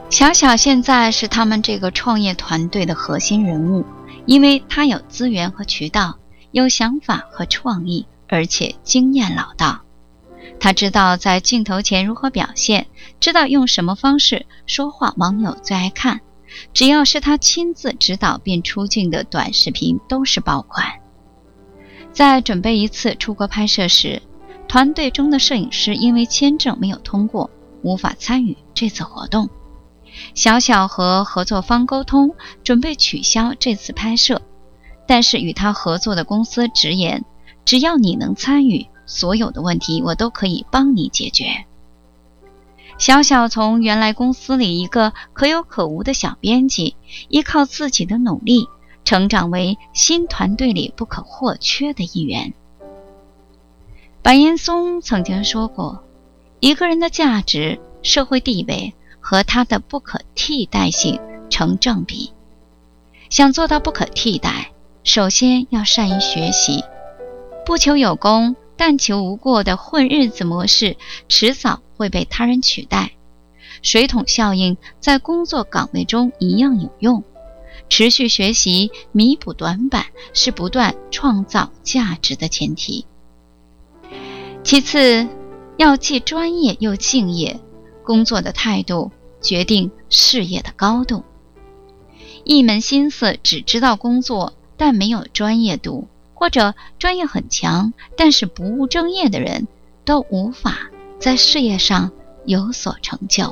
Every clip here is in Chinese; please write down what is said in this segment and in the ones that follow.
小小现在是他们这个创业团队的核心人物，因为他有资源和渠道，有想法和创意，而且经验老道。他知道在镜头前如何表现，知道用什么方式说话网友最爱看，只要是他亲自指导并出镜的短视频都是爆款。在准备一次出国拍摄时，团队中的摄影师因为签证没有通过，无法参与这次活动。小小和合作方沟通，准备取消这次拍摄，但是与他合作的公司直言，只要你能参与，所有的问题我都可以帮你解决。小小从原来公司里一个可有可无的小编辑，依靠自己的努力，成长为新团队里不可或缺的一员。白岩松曾经说过，一个人的价值、社会地位和他的不可替代性成正比。想做到不可替代，首先要善于学习。不求有功，但求无过的混日子模式，迟早会被他人取代。水桶效应在工作岗位中一样有用。持续学习，弥补短板，是不断创造价值的前提。其次，要既专业又敬业，工作的态度决定事业的高度。一门心思只知道工作，但没有专业度，或者专业很强，但是不务正业的人，都无法在事业上有所成就。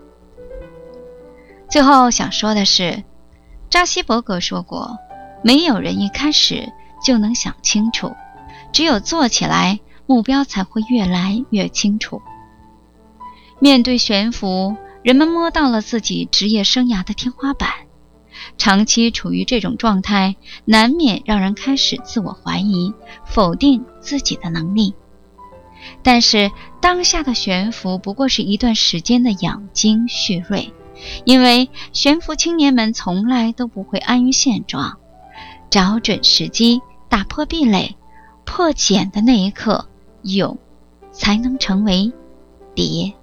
最后想说的是，扎西伯格说过，没有人一开始就能想清楚，只有做起来，目标才会越来越清楚。面对悬浮，人们摸到了自己职业生涯的天花板。长期处于这种状态，难免让人开始自我怀疑，否定自己的能力。但是当下的悬浮不过是一段时间的养精蓄锐，因为悬浮青年们从来都不会安于现状，找准时机，打破壁垒，破茧的那一刻，蛹才能成为蝶。